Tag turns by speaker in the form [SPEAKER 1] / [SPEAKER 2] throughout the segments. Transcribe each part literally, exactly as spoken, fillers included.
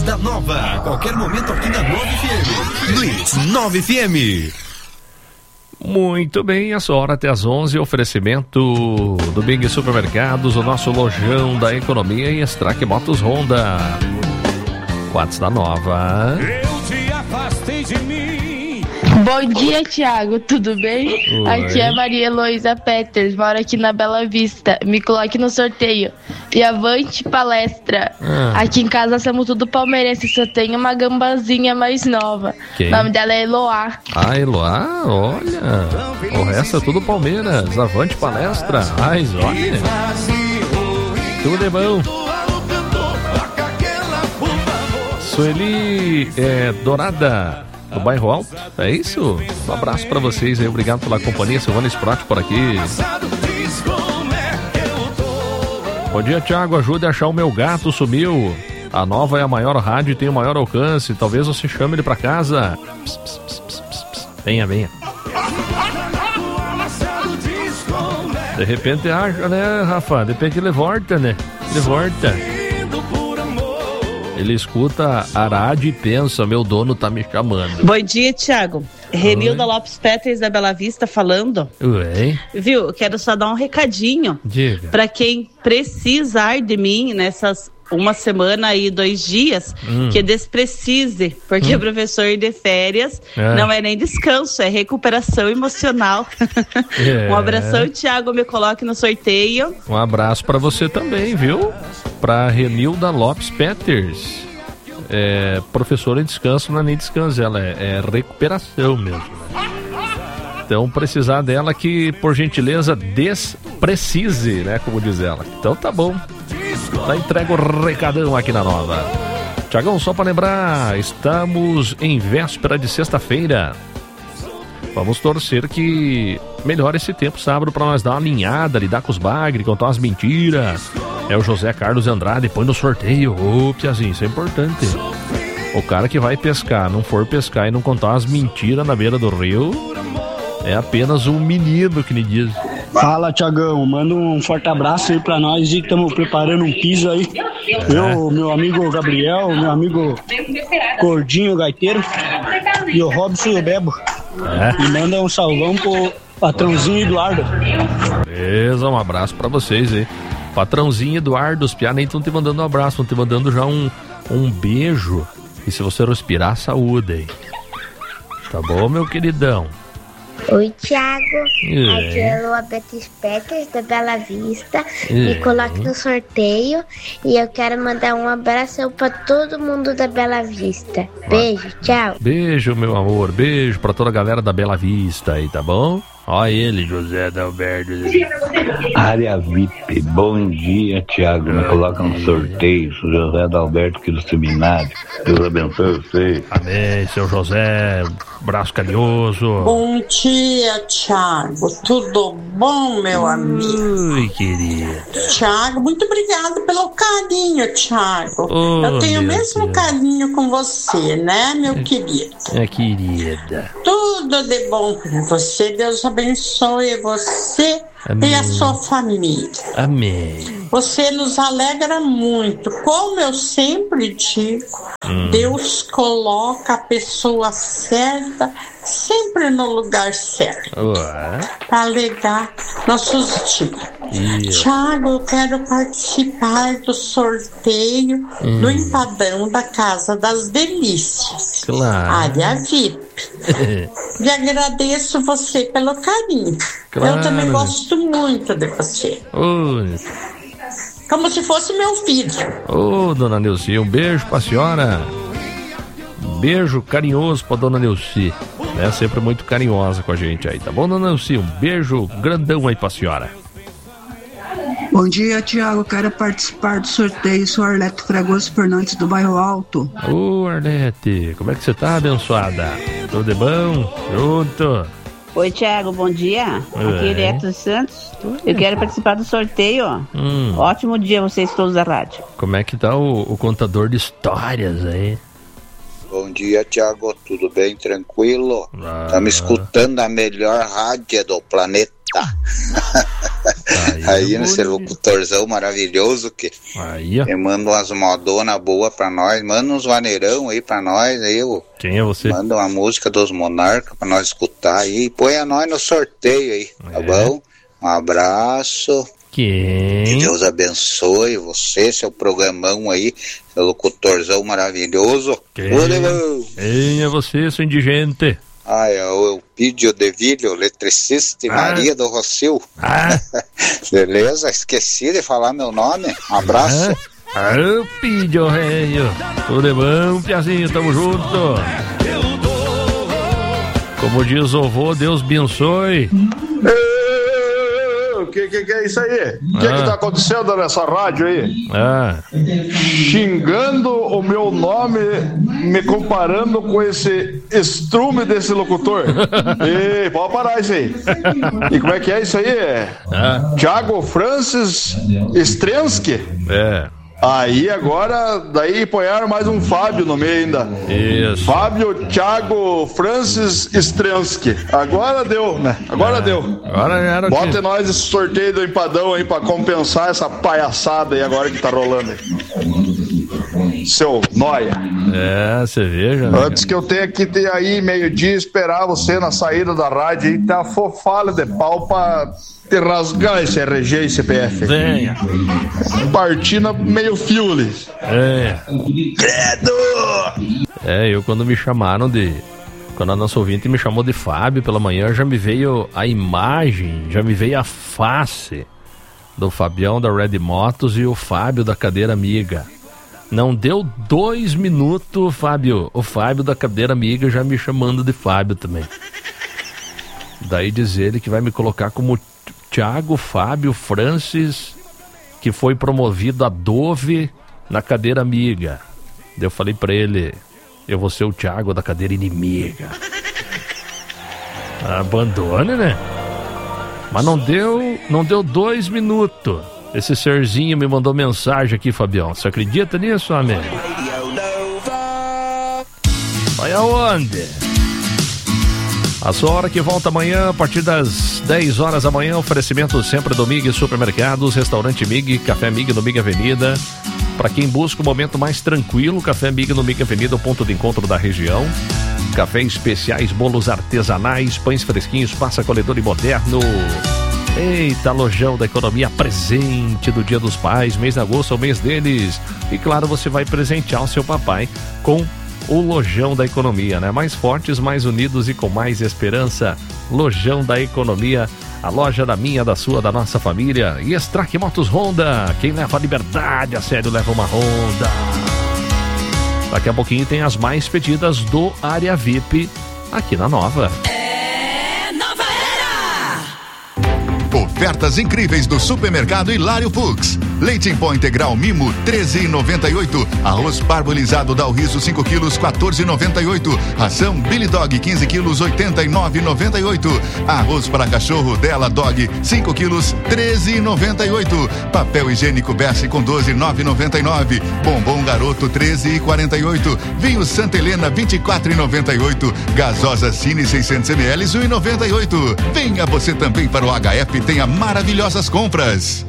[SPEAKER 1] da Nova. A qualquer momento aqui na nove F M. Blitz nove F M.
[SPEAKER 2] Muito bem, essa hora até às onze, oferecimento do Big Supermercados, o nosso lojão da economia e Strack Motos Honda. Quatro da Nova.
[SPEAKER 3] Eu te afastei de mim.
[SPEAKER 4] Bom dia, Thiago, tudo bem?
[SPEAKER 2] Oi.
[SPEAKER 4] Aqui é Maria Heloísa Peters, moro aqui na Bela Vista. Me coloque no sorteio. E avante palestra.
[SPEAKER 2] Ah.
[SPEAKER 4] Aqui em casa somos tudo palmeirense, só tem uma gambazinha mais nova.
[SPEAKER 2] Quem?
[SPEAKER 4] O nome dela é Eloá.
[SPEAKER 2] Ah, Eloá, olha. O resto é tudo Palmeiras. Avante palestra. Ai, olha. Tudo é bom. Sueli é, Dourada, do bairro Alto, é isso? Um abraço pra vocês aí, obrigado pela companhia. Silvana Sprott por aqui. Bom dia, Thiago, ajude a achar o meu gato, sumiu. A Nova é a maior rádio e tem o maior alcance, talvez você chame ele pra casa. Pss, pss, pss, pss, pss, pss. Venha, venha. De repente acha, né, Rafa? De repente ele volta, né? Ele volta. Ele escuta a rádio e pensa, meu dono tá me chamando.
[SPEAKER 5] Bom dia, Thiago. Renilda Lopes Peters da Bela Vista falando.
[SPEAKER 2] Ué?
[SPEAKER 5] Viu, quero só dar um recadinho.
[SPEAKER 2] Diga.
[SPEAKER 5] Pra quem precisar de mim nessas uma semana e dois dias,
[SPEAKER 2] hum.
[SPEAKER 5] que desprecise, porque
[SPEAKER 2] hum.
[SPEAKER 5] o professor de férias
[SPEAKER 2] é.
[SPEAKER 5] não é nem descanso, é recuperação emocional.
[SPEAKER 2] É.
[SPEAKER 5] Um abração, Thiago, me coloque no sorteio.
[SPEAKER 2] Um abraço pra você também, viu? Pra Renilda Lopes Peters. É, professora em descanso não é nem descanso, ela é, é recuperação mesmo. Né? Então precisar dela que, por gentileza, desprecise, né? Como diz ela. Então tá bom. Tá entregue o recadão aqui na Nova. Tiagão, só pra lembrar, estamos em véspera de sexta-feira. Vamos torcer que melhore esse tempo sábado pra nós dar uma alinhada, lidar com os bagres, contar umas mentiras. É o José Carlos Andrade, põe no sorteio. Ô, Piazinho, isso é importante. O cara que vai pescar, não for pescar e não contar umas mentiras na beira do rio, é apenas um menino que me diz.
[SPEAKER 6] Fala, Tiagão, manda um forte abraço aí pra nós e estamos preparando um piso aí. É. Eu, meu amigo Gabriel, meu amigo Gordinho Gaiteiro e o Robson e o Bebo. É. E manda um salvão pro patrãozinho Eduardo.
[SPEAKER 2] Beleza, um abraço pra vocês aí. Patrãozinho Eduardo, os piá nem estão te mandando um abraço, estão te mandando já um, um beijo. E se você respirar, saúde aí. Tá bom, meu queridão?
[SPEAKER 7] Oi, Thiago.
[SPEAKER 2] É.
[SPEAKER 7] Aqui é a Lua Betis Peters da Bela Vista. É. Me coloque no sorteio. E eu quero mandar um abraço pra todo mundo da Bela Vista. Beijo, tchau.
[SPEAKER 2] Beijo, meu amor. Beijo pra toda a galera da Bela Vista aí, tá bom? Olha ele, José Adalberto.
[SPEAKER 8] Área V I P, bom dia, Thiago. Me coloca no sorteio, sou José Adalberto aqui do seminário. Deus abençoe você.
[SPEAKER 2] Amém, seu José, braço carinhoso.
[SPEAKER 9] Bom dia, Thiago. Tudo bom, meu amigo?
[SPEAKER 2] Oi, querida.
[SPEAKER 9] Thiago, muito obrigado pelo carinho, Thiago.
[SPEAKER 2] Oh,
[SPEAKER 9] eu tenho o mesmo
[SPEAKER 2] Deus.
[SPEAKER 9] carinho com você, né, meu é, querido?
[SPEAKER 2] É, querida.
[SPEAKER 9] Tudo de bom pra você. Deus abençoe você. Amém. E a sua família.
[SPEAKER 2] Amém.
[SPEAKER 9] Você nos alegra muito. Como eu sempre digo, hum. Deus coloca a pessoa certa sempre no lugar certo. Para alegrar nossos dias. Thiago, eu quero participar do sorteio hum. do empadão da Casa das Delícias.
[SPEAKER 2] Claro.
[SPEAKER 9] Área V I P. E agradeço você pelo carinho.
[SPEAKER 2] Claro.
[SPEAKER 9] Eu também gosto muito de você.
[SPEAKER 2] Oi.
[SPEAKER 9] Como se fosse meu filho.
[SPEAKER 2] Ô, oh, dona Neuci, um beijo pra senhora. Um beijo carinhoso pra dona Neuci. É sempre muito carinhosa com a gente aí, tá bom, dona Neuci? Um beijo grandão aí pra senhora.
[SPEAKER 10] Bom dia, Thiago. Quero participar do sorteio. Sou Arlete Fragoso Fernandes do Bairro Alto.
[SPEAKER 2] Ô, Arlete, como é que você tá, abençoada? Tudo de bom? Junto?
[SPEAKER 5] Oi, Thiago, bom dia.
[SPEAKER 2] Oi.
[SPEAKER 5] Aqui é Direto dos Santos. Eu quero participar do sorteio, ó.
[SPEAKER 2] Hum.
[SPEAKER 5] Ótimo dia vocês todos da rádio.
[SPEAKER 2] Como é que tá o, o contador de histórias aí?
[SPEAKER 11] Bom dia, Thiago. Tudo bem? Tranquilo? Estamos ah. escutando a melhor rádio do planeta. Aí, aí nesse locutorzão maravilhoso que
[SPEAKER 2] aí, ó.
[SPEAKER 11] Me manda umas modona boa pra nós, manda uns vaneirão aí pra nós, aí eu
[SPEAKER 2] Quem é você?
[SPEAKER 11] Manda uma música dos Monarca pra nós escutar aí, põe a nós no sorteio aí, tá é. bom? Um abraço.
[SPEAKER 2] Quem?
[SPEAKER 11] Que Deus abençoe você, seu programão aí, seu locutorzão maravilhoso.
[SPEAKER 2] Quem? Quem é você, seu indigente?
[SPEAKER 11] Ah, é o Elpidio de Vilho, eletricista e ah. Maria do Rocio.
[SPEAKER 2] Ah.
[SPEAKER 11] Beleza? Esqueci de falar meu nome. Um abraço.
[SPEAKER 2] Ah, Elpidio, reio. Tudo bom, Piazinho? Tamo junto. Como diz o vô, Deus abençoe.
[SPEAKER 12] O que, que, que é isso aí? O que, ah. que tá acontecendo nessa rádio aí?
[SPEAKER 2] Ah.
[SPEAKER 12] Xingando o meu nome, me comparando com esse estrume desse locutor. Ei, pode parar isso aí. E como é que é isso aí?
[SPEAKER 2] Ah.
[SPEAKER 12] Thiago Francis Strensky?
[SPEAKER 2] É.
[SPEAKER 12] Aí agora, daí põeram mais um Fábio no meio ainda.
[SPEAKER 2] Isso.
[SPEAKER 12] Fábio Thiago Francis Strensky. Agora deu, né? Agora é. deu.
[SPEAKER 2] Agora era.
[SPEAKER 12] Bota
[SPEAKER 2] que...
[SPEAKER 12] nós esse sorteio do empadão aí pra compensar essa palhaçada aí agora que tá rolando aí. Seu nóia.
[SPEAKER 2] É, você veja. Né?
[SPEAKER 12] Antes que eu tenha que ter aí meio-dia esperar você na saída da rádio aí, tá fofala de pau pra te rasgar esse R G e C P F.
[SPEAKER 2] Venha.
[SPEAKER 12] Partina meio fiule.
[SPEAKER 2] É.
[SPEAKER 12] Credo!
[SPEAKER 2] É, eu quando me chamaram de... Quando a nossa ouvinte me chamou de Fábio pela manhã, já me veio a imagem, já me veio a face do Fabião da Red Motos e o Fábio da Cadeira Amiga. Não deu dois minutos, Fábio. O Fábio da Cadeira Amiga já me chamando de Fábio também. Daí diz ele que vai me colocar como Thiago Fábio Francis, que foi promovido a Dove na Cadeira Amiga. Daí eu falei pra ele, eu vou ser o Thiago da Cadeira Inimiga. Abandone, né? Mas não deu, não deu dois minutos. Esse serzinho me mandou mensagem aqui, Fabião. Você acredita nisso, amigo? Vai aonde? A sua hora que volta amanhã, a partir das dez horas da manhã, oferecimento sempre do Mig Supermercados, Restaurante Mig, Café Mig no Mig Avenida. Para quem busca um momento mais tranquilo, Café Mig no Mig Avenida, o ponto de encontro da região. Café especiais, bolos artesanais, pães fresquinhos, passa colhedor e moderno. Eita, Lojão da Economia, presente do Dia dos Pais, mês de agosto é o mês deles. E claro, você vai presentear o seu papai com o Lojão da Economia, né? Mais fortes, mais unidos e com mais esperança. Lojão da Economia, a loja da minha, da sua, da nossa família. E Strack Motos Honda, quem leva a liberdade a sério leva uma Honda. Daqui a pouquinho tem as mais pedidas do Área V I P aqui na Nova.
[SPEAKER 13] Ofertas incríveis do supermercado Hilário Fux. Leite em pó integral Mimo treze reais e noventa e oito centavos. Arroz parbolizado Dalriso cinco quilos quatorze reais e noventa e oito centavos. Ração Billy Dog quinze quilos oitenta e nove reais e noventa e oito centavos. Arroz para cachorro Della Dog cinco quilos treze reais e noventa e oito centavos. Papel higiênico Berce com doze reais e nove e noventa e nove centavos. Bombom Garoto treze reais e quarenta e oito centavos. Vinho Santa Helena vinte e quatro reais e noventa e oito centavos. Gasosa Cine seiscentos mililitros um real e noventa e oito centavos. Venha você também para o H F, tenha maravilhosas compras.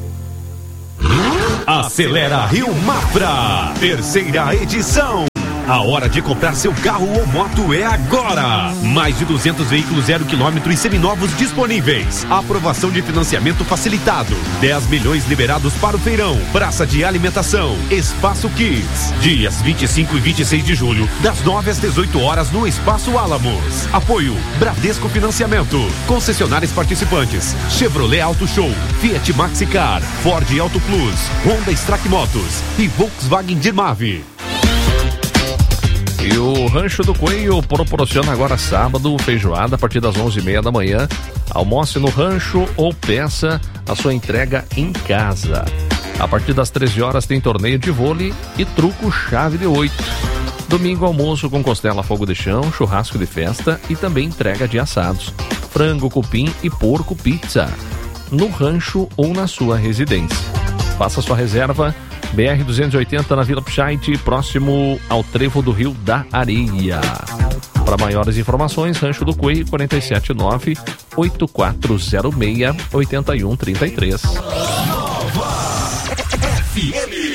[SPEAKER 1] Acelera Rio Mafra, terceira edição. A hora de comprar seu carro ou moto é agora. Mais de duzentos veículos zero quilômetro e seminovos disponíveis. Aprovação de financiamento facilitado. dez milhões liberados para o feirão. Praça de alimentação. Espaço Kids. Dias vinte e cinco e vinte e seis de julho, das nove às dezoito horas no Espaço Álamos. Apoio Bradesco Financiamento. Concessionárias participantes: Chevrolet Auto Show, Fiat Maxicar, Ford Auto Plus, Honda Strack Motos e Volkswagen Dirmave.
[SPEAKER 2] E o Rancho do Coelho proporciona agora sábado feijoada a partir das onze e meia da manhã. Almoce no rancho ou peça a sua entrega em casa. A partir das treze horas tem torneio de vôlei e truco chave de oito. Domingo almoço com costela fogo de chão, churrasco de festa e também entrega de assados. Frango, cupim e porco pizza. No rancho ou na sua residência. Faça sua reserva B R duzentos e oitenta na Vila Pichait, próximo ao trevo do Rio da Areia. Para maiores informações, Rancho do Coelho, quatro sete nove, oito quatro zero seis, oito um três três.
[SPEAKER 14] F M.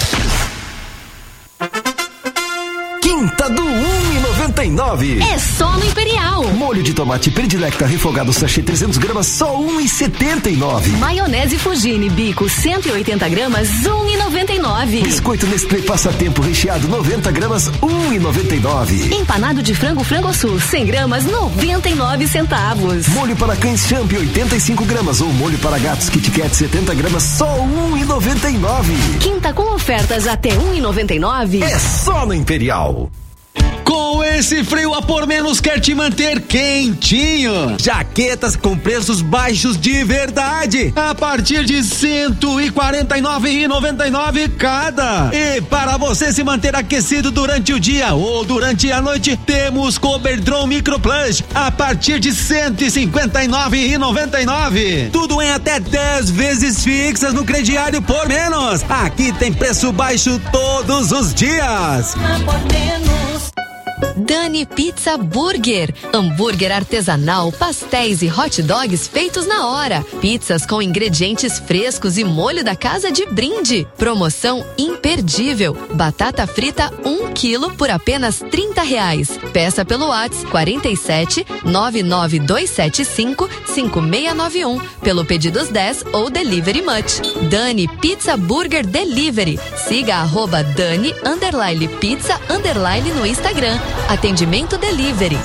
[SPEAKER 14] Quinta do um e noventa e nove.
[SPEAKER 15] É só no Imperial.
[SPEAKER 14] Molho de tomate Predilecta refogado sachê trezentos gramas, só um e setenta e nove.
[SPEAKER 15] Maionese Fugini Bico cento e oitenta gramas, um e noventa e nove.
[SPEAKER 14] Biscoito Nestlé Passatempo recheado noventa gramas, um e noventa e nove.
[SPEAKER 15] Empanado de frango Frangosul cem gramas, noventa e nove centavos.
[SPEAKER 14] Molho para cães Champ oitenta e cinco gramas ou molho para gatos Kit Kat setenta gramas, só um e noventa e nove.
[SPEAKER 15] Quinta com ofertas até um e noventa e nove.
[SPEAKER 14] É só no Imperial.
[SPEAKER 16] Com esse frio a por menos quer te manter quentinho. Jaquetas com preços baixos de verdade, a partir de cento e quarenta e nove reais e noventa e nove centavos cada. E para você se manter aquecido durante o dia ou durante a noite, temos Coberdron Micro Plus a partir de cento e cinquenta e nove reais e noventa e nove centavos. Tudo em até dez vezes fixas no crediário por menos. Aqui tem preço baixo todos os dias.
[SPEAKER 15] Dani Pizza Burger. Hambúrguer artesanal, pastéis e hot dogs feitos na hora. Pizzas com ingredientes frescos e molho da casa de brinde. Promoção imperdível. Batata frita um quilo por apenas trinta reais. Peça pelo WhatsApp quarenta e sete, nove nove dois sete cinco, cinco seis nove um. Pelo Pedidos dez ou Delivery Much. Dani Pizza Burger Delivery. Siga arroba Dani underline pizza underline no Instagram. Atendimento Delivery.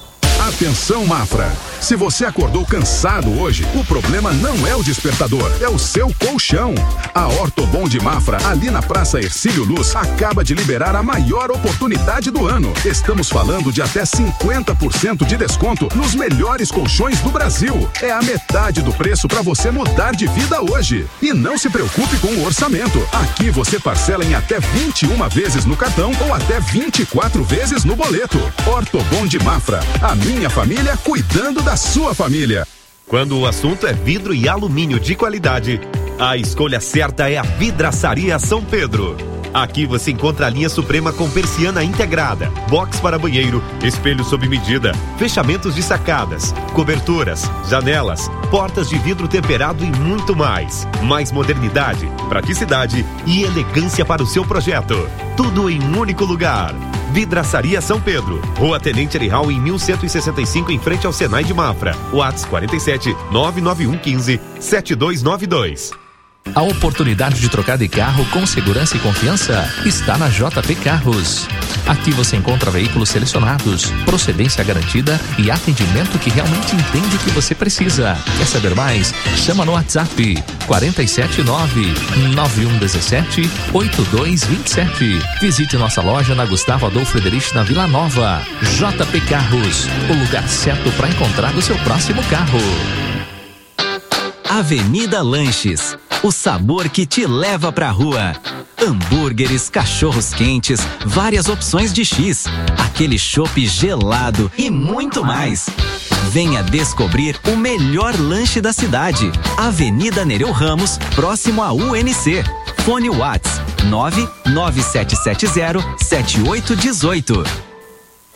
[SPEAKER 17] Atenção, Mafra. Se você acordou cansado hoje, o problema não é o despertador, é o seu colchão. A Ortobon de Mafra, ali na Praça Hercílio Luz, acaba de liberar a maior oportunidade do ano. Estamos falando de até cinquenta por cento de desconto nos melhores colchões do Brasil. É a metade do preço para você mudar de vida hoje. E não se preocupe com o orçamento. Aqui você parcela em até vinte e uma vezes no cartão ou até vinte e quatro vezes no boleto. Ortobon de Mafra, a minha família cuidando da sua família.
[SPEAKER 1] Quando o assunto é vidro e alumínio de qualidade, a escolha certa é a Vidraçaria São Pedro. Aqui você encontra a linha Suprema com persiana integrada, box para banheiro, espelho sob medida, fechamentos de sacadas, coberturas, janelas, portas de vidro temperado e muito mais. Mais modernidade, praticidade e elegância para o seu projeto. Tudo em um único lugar. Vidraçaria São Pedro, Rua Tenente Arihal em mil cento e sessenta e cinco, em frente ao Senai de Mafra. WhatsApp quarenta e sete, nove nove um um cinco, sete dois nove dois.
[SPEAKER 2] A oportunidade de trocar de carro com segurança e confiança está na J P Carros. Aqui você encontra veículos selecionados, procedência garantida e atendimento que realmente entende o que você precisa. Quer saber mais? Chama no WhatsApp quarenta e sete nove, nove um um sete, oito dois dois sete. Visite nossa loja na Gustavo Adolfo Frederich, na Vila Nova. J P Carros, o lugar certo para encontrar o seu próximo carro.
[SPEAKER 18] Avenida Lanches, o sabor que te leva pra rua. Hambúrgueres, cachorros quentes, várias opções de X, aquele chopp gelado e muito mais. Venha descobrir o melhor lanche da cidade. Avenida Nereu Ramos, próximo à U N C. Fone Whats nove nove sete sete zero, sete oito um oito.